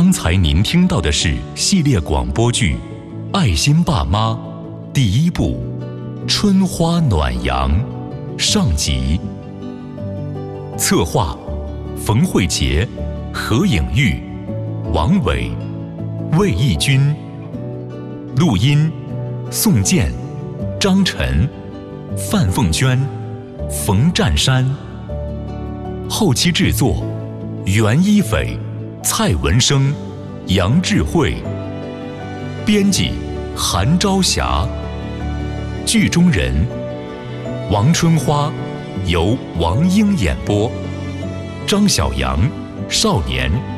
刚才您听到的是系列广播剧《爱心爸妈》第1部《春花暖阳》上集。策划：冯慧杰、何颖玉、王伟、魏义军。录音：宋健、张晨、范凤娟、冯占山。后期制作：袁一斐、蔡文生、杨智慧。编辑：韩朝霞。剧中人：王春花由王英演播，张小阳少年